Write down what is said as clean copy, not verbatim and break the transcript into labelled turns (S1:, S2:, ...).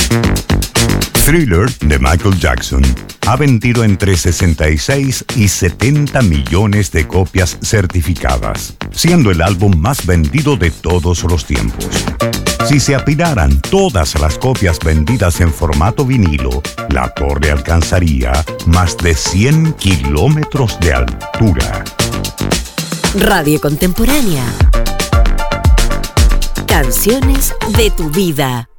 S1: Thriller de Michael Jackson ha vendido entre 66 y 70 millones de copias certificadas, siendo el álbum más vendido de todos los tiempos. Si se apilaran todas las copias vendidas en formato vinilo, la torre alcanzaría más de 100 kilómetros de altura.
S2: Radio Contemporánea. Canciones de tu vida.